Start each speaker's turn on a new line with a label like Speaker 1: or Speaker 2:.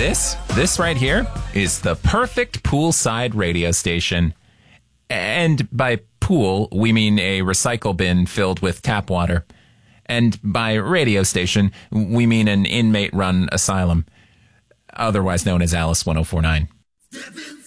Speaker 1: This right here is the perfect poolside radio station. And by pool, we mean a recycle bin filled with tap water. And by radio station, we mean an inmate-run asylum, otherwise known as Alice 1049.